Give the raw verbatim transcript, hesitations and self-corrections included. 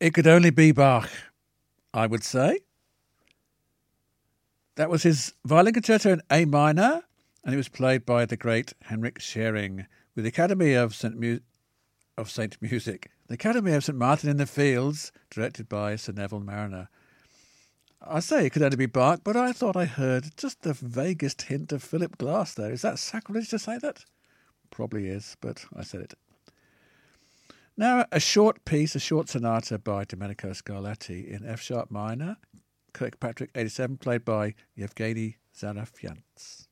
It could only be Bach, I would say. That was his violin concerto in A minor, and it was played by the great Henrik Schering with the Academy of Saint Mu- of Saint Music, the Academy of Saint Martin in the Fields, directed by Sir Neville Mariner. I say it could only be Bach, but I thought I heard just the vaguest hint of Philip Glass there. Is that sacrilege to say that? Probably is, but I said it. Now, a short piece, a short sonata by Domenico Scarlatti in F-sharp minor, Kirkpatrick eighty-seven, played by Yevgeny Zarafiants.